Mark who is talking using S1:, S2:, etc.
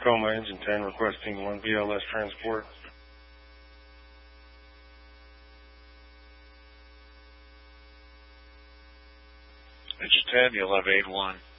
S1: Tacoma, engine 10, requesting 1 BLS transport.
S2: Engine 10, you'll have 8-1.